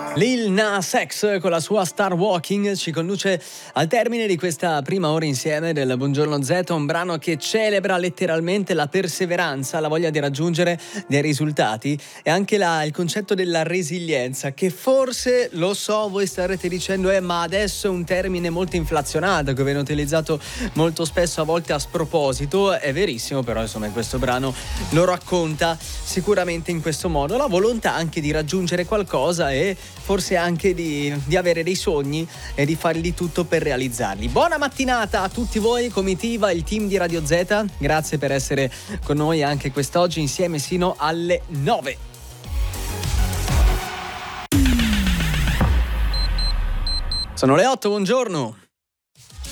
Lil Nas X con la sua Star Walking ci conduce al termine di questa prima ora insieme del Buongiorno Z, un brano che celebra letteralmente la perseveranza, la voglia di raggiungere dei risultati e anche il concetto della resilienza, che forse, lo so, voi starete dicendo ma adesso è un termine molto inflazionato che viene utilizzato molto spesso, a volte a sproposito. È verissimo, però insomma in questo brano lo racconta sicuramente in questo modo, la volontà anche di raggiungere qualcosa e forse anche di avere dei sogni e di fare di tutto per realizzarli. Buona mattinata a tutti voi, comitiva, il team di Radio Z, grazie per essere con noi anche quest'oggi insieme sino alle 9. Sono le 8, buongiorno.